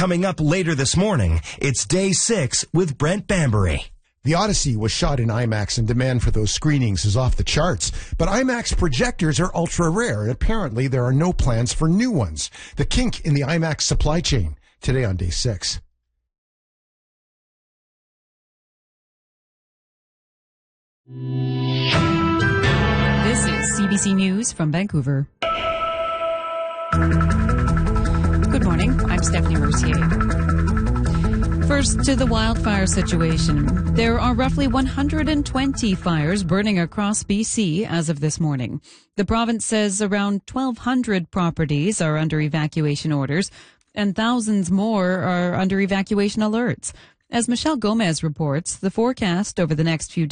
Coming up later this morning, it's Day 6 with Brent Bambury. The Odyssey was shot in IMAX and demand for those screenings is off the charts. But IMAX projectors are ultra rare and apparently there are no plans for new ones. The kink in the IMAX supply chain today on Day 6. This is CBC News from Vancouver. Good morning. I'm Stephanie Mercier. First, to the wildfire situation. There are roughly 120 fires burning across BC as of this morning. The province says around 1,200 properties are under evacuation orders and thousands more are under evacuation alerts. As Michelle Gomez reports, the forecast over the next few